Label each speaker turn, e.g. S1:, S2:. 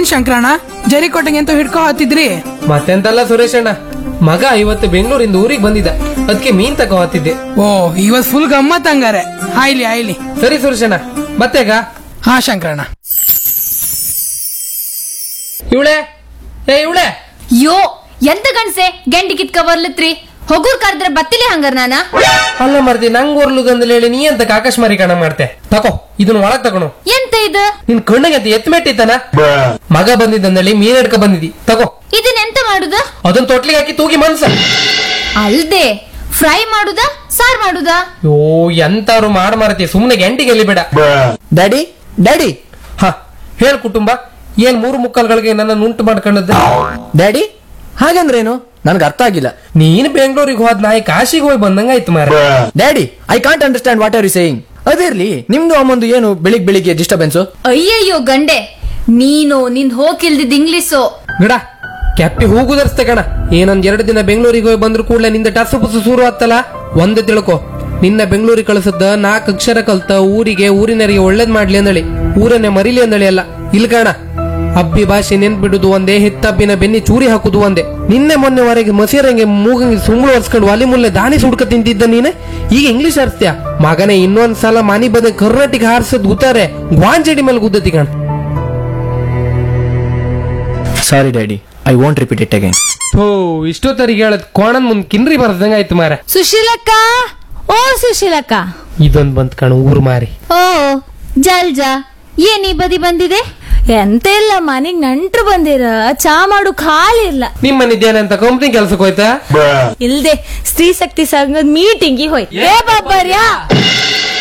S1: ಶಂಕರಣ್ಣ ಜರಿಕೋಟೆಗೆ ಅಂತ ಹಿಡ್ಕೊ ಹತ್ತಿದ್ರಿ?
S2: ಮತ್ತೆಂತಲ್ಲ ಸುರೇಶಣ್ಣ, ಮಗ ಇವತ್ತು ಬೆಂಗಳೂರಿಂದ ಊರಿಗೆ ಬಂದಿದ್ದ, ಅದಕ್ಕೆ ಮೀನ್ ತಗೋ ಹತ್ತಿದ್ದೆ.
S1: ಓ, ಇವತ್ ಫುಲ್ ಗಮ್ಮತ್ ಹಂಗಾರೆ. ಆಯ್ಲಿ ಆಯ್ಲಿ.
S2: ಸರಿ ಸುರೇಶಣ್ಣ, ಮತ್ತೆಗ?
S1: ಹಾ ಶಂಕರಣ್ಣ.
S2: ಇವಳೆ ಇವಳೆ
S3: ಯೋ ಎಂತ ಗಂಡ್ಸೆ ಗೆಂಡಿ ಕಿತ್ಕ ಬರ್ಲತ್ರಿ? ಹೊಗೂರ್ ಕರೆದ್ರೆ ಬತ್ತಿಲಿ ಹಂಗಾರ ನಾನ?
S2: ಅಲ್ಲ ಮರ್ದಿ, ನಂಗ್ ಓರ್ಲುಗಂದ್ರೆ ಹೇಳಿ ನೀ ಅಂತ ಆಕಾಶಮಾರಿ ಕಣ ಮಾಡ್ತೆ. ತಕೋ ಇದನ್ನ ಒಳಗ್ ತಗೋಣ.
S3: ಎಂತ ಇದು?
S2: ನಿನ್ ಕಣ್ಣಿಗೆ ಅಂತ ಎತ್ ಮೆಟ್ಟಿತ್ತಾನ? ಮಗ ಬಂದಿದ್ದಂದೇಳಿ ಮೀನ್ ಹಿಡ್ಕ ಬಂದಿದಿ, ತಗೋ.
S3: ಇದನ್ನ ಎಂತ ಮಾಡುದ?
S2: ಅದನ್ನ ತೊಟ್ಲಿಗೆ ಹಾಕಿ ತೂಗಿ ಮನ್ಸ.
S3: ಅಲ್ದೆ ಫ್ರೈ ಮಾಡುದ ಸಾರ್ ಮಾಡುದ?
S2: ಯೋ ಎಂತಾರು ಮಾರ್ತಿ, ಸುಮ್ನೆ ಗಂಟಿಗೆ ಎಲ್ಲಿ ಬೇಡ.
S4: ಡ್ಯಾಡಿ ಡ್ಯಾಡಿ
S2: ಹ ಹೇಳ್ ಕುಟುಂಬ, ಏನ್ 3 ಮುಕ್ಕಾಲ್ಗಳಿಗೆ ನನ್ನ ಉಂಟು ಮಾಡ್ಕೊಂಡದ್ದು?
S4: ಡ್ಯಾಡಿ ಹಾಗಂದ್ರೇನು? ನನ್ಗೆ ಅರ್ಥ ಆಗಿಲ್ಲ.
S2: ನೀನ್ ಬೆಂಗಳೂರಿಗೆ ಹೋದ್ ನಾಯಿ ಕಾಶಿಗೆ ಹೋಗಿ ಬಂದಂಗಾಯ್ತು ಮಾರ.
S4: Daddy, I can't understand what are you saying. ಅದಿರ್ಲಿ, ನಿಮ್ದು ಅಮ್ಮಂದು ಏನು ಬೆಳಿಗ್ಗೆ ಡಿಸ್ಟರ್ಬೆನ್ಸ್?
S3: ಅಯ್ಯಯ್ಯೋ ಗಂಡೆ, ನೀನು ನಿನ್ ಹೋಗಿಲ್ದಿದ್ ಇಂಗ್ಲಿಷು.
S2: ಗಿಡ ಕೆಪ್ಪಿ ಹೋಗುದರ್ಸ್ತೆ ಕಣ. ಏನೊಂದ್ 2 ದಿನ ಬೆಂಗಳೂರಿಗೆ ಹೋಗಿ ಬಂದ್ರು ಕೂಡಲೇ ನಿಂದ ಟಸು ಪುಸು ಶುರು ಆತ್ತಲ್ಲ. ಒಂದೇ ತಿಳ್ಕೊ, ನಿನ್ನ ಬೆಂಗಳೂರಿಗೆ ಕಳಿಸದ್ದ 4 ಅಕ್ಷರ ಕಲ್ತ ಊರಿಗೆ, ಊರಿನರಿಗೆ ಒಳ್ಳೇದ್ ಮಾಡ್ಲಿ ಅಂದಳಿ, ಊರನ್ನೇ ಮರಿಲಿ ಅಂದಳಿ ಅಲ್ಲ. ಇಲ್ ಕಣ, ಅಬ್ಬಿ ಭಾಷೆ ನೆನ್ಪಿಡುದು ಒಂದೇ, ಹಿತ್ತಬ್ಬಿನ ಬೆನ್ನಿ ಚೂರಿ ಹಾಕುದು ಒಂದೇ. ನಿನ್ನೆ ಮೊನ್ನೆವರೆಗೆ ಮಸೀರಂಗೆ ಮೂಗಂಗೆ ಸುಂಬಳು ಒರ್ಸ್ಕೊಂಡು ಒಲಿ ಮುಲ್ಲೆ ದಾನಿ ಸುಡ್ಕ ತಿಂತಿದ್ದ ನೀನೆ, ಈಗ ಇಂಗ್ಲಿಷ್ ಆರಿಸ್ತೀಯ ಮಗನೇ. ಇನ್ನೊಂದ್ಸಲ ಮನಿ ಬದ ಕರ್ನಾಟಕ ಹಾರಿಸದ್ ಗುತ್ತಾರೆ, ಗ್ವಾಂಜಡಿ ಮೇಲೆ ಗುದ್ದತಿ ಕಣ.
S4: ಸಾರಿ daddy, I want repeat it again.
S2: ಥೋ, ಇಷ್ಟೊತ್ತರಿಗೆ ಹೇಳದ್ ಕೋಣನ್ ಮುಂದ್ ಕಿನ್ರಿ ಬರ್ದಂಗ ಆಯ್ತು ಮಾರ.
S3: ಸುಶೀಲಕ್ಕ, ಓ ಸುಶೀಲಕ್ಕ.
S2: ಇದೊಂದ್ ಬಂತ್ ಕಣ ಊರ್ ಮಾರಿ.
S3: ಓ ಜಲ್ಜಾ, ಏನ್ ಈ ಬದಿ ಬಂದಿದೆ? ಎಂತ ಇಲ್ಲ, ಮನೆಗ್ ನಂಟ್ರು ಬಂದಿರ, ಚಾ ಮಾಡು ಖಾಲಿ ಇಲ್ಲ.
S2: ನಿಮ್ಮ ಮನಿದ್ದೇನಂತ ಕಂಪ್ನಿ ಕೆಲ್ಸಕ್ಕೆ ಹೋಯ್ತಾ?
S3: ಇಲ್ದೆ ಸ್ತ್ರೀ ಶಕ್ತಿ ಸಂಘದ ಮೀಟಿಂಗ್ ಹೋಯ್. ಏ ಬಾಬರ್ಯಾ